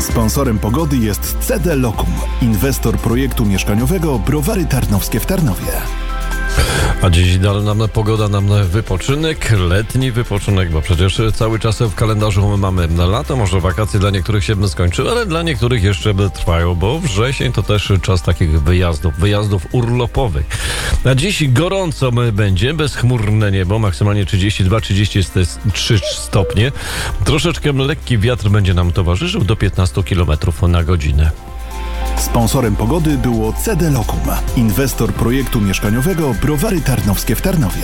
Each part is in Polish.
Sponsorem pogody jest CD Lokum, inwestor projektu mieszkaniowego Browary Tarnowskie w Tarnowie. A dziś da nam pogoda, nam wypoczynek, letni wypoczynek, bo przecież cały czas w kalendarzu mamy lato, może wakacje dla niektórych się skończyły, ale dla niektórych jeszcze trwają, bo wrzesień to też czas takich wyjazdów urlopowych. A dziś gorąco będzie, bezchmurne niebo, maksymalnie 32-33 stopnie. Troszeczkę lekki wiatr będzie nam towarzyszył do 15 km na godzinę. Sponsorem pogody było CD Lokum, inwestor projektu mieszkaniowego Browary Tarnowskie w Tarnowie.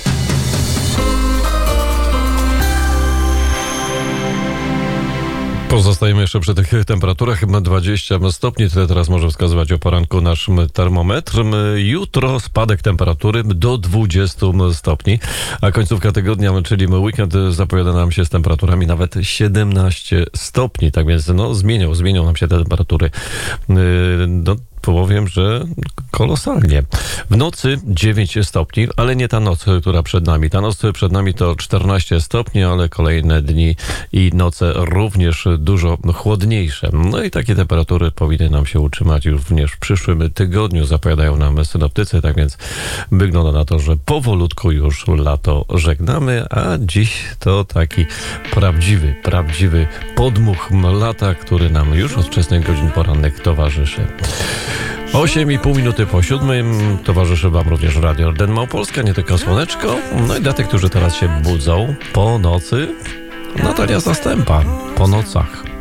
Pozostajemy jeszcze przy tych temperaturach. 20 stopni, tyle teraz może wskazywać o poranku nasz termometr. Jutro spadek temperatury do 20 stopni, a końcówka tygodnia, czyli weekend, zapowiada nam się z temperaturami nawet 17 stopni. Tak więc zmienią nam się te temperatury. Powiem, że kolosalnie. W nocy 9 stopni, ale nie ta noc, która przed nami. Ta noc przed nami to 14 stopni, ale kolejne dni i noce również dużo chłodniejsze. No i takie temperatury powinny nam się utrzymać również w przyszłym tygodniu, zapowiadają nam synoptycy, tak więc wygląda na to, że powolutku już lato żegnamy, a dziś to taki prawdziwy podmuch lata, który nam już od wczesnych godzin porannych towarzyszy. 8,5 minuty po 7 towarzyszy Wam również Radio Rden Małopolska, nie tylko słoneczko. No i dla tych, którzy teraz się budzą po nocy, Natalia Zastępa po nocach.